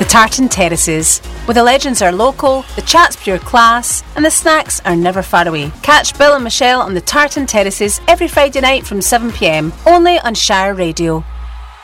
Tartan Terraces. Where the legends are local, the chat's pure class, and the snacks are never far away. Catch Bill and Michelle on the Tartan Terraces every Friday night from 7pm, only on Shire Radio.